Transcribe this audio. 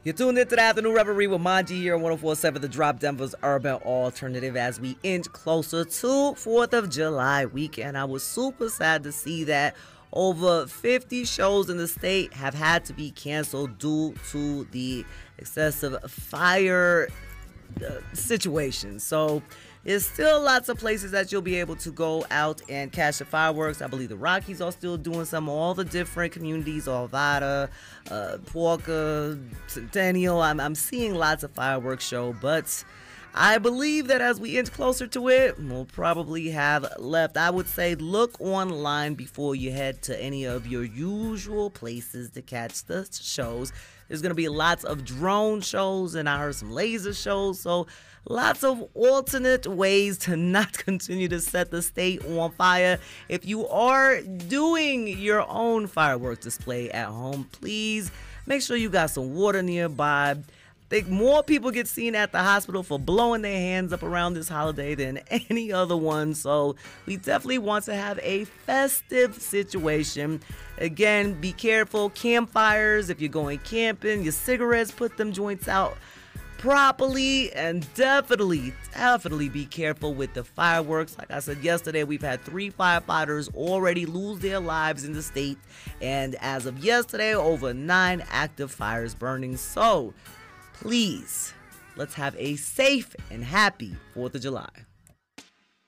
You're tuned into the Afternoon Reverie with Manji here on 104.7 The Drop, Denver's urban alternative, as we inch closer to 4th of July weekend. I was super sad to see that over 50 shows in the state have had to be canceled due to the excessive fire situation. So there's still lots of places that you'll be able to go out and catch the fireworks. I believe the Rockies are still doing some. All the different communities, Arvada, Porca, Centennial. I'm seeing lots of fireworks show, but I believe that as we inch closer to it, we'll probably have left. I would say look online before you head to any of your usual places to catch the shows. There's going to be lots of drone shows, and I heard some laser shows, so lots of alternate ways to not continue to set the state on fire. If you are doing your own fireworks display at home, please make sure you got some water nearby. I think more people get seen at the hospital for blowing their hands up around this holiday than any other one, so we definitely want to have a festive situation. Again, be careful. Campfires, if you're going camping, your cigarettes, put them joints out properly, and definitely be careful with the fireworks. Like I said yesterday, we've had 3 firefighters already lose their lives in the state, and as of yesterday, over 9 active fires burning. So please, let's have a safe and happy 4th of July.